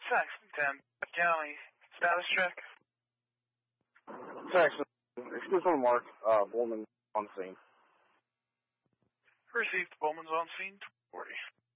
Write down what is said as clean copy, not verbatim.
Saxon 10, County, status check. Saxon, excuse me, Mark, Bowman on scene. Received, Bowman's on scene, 40.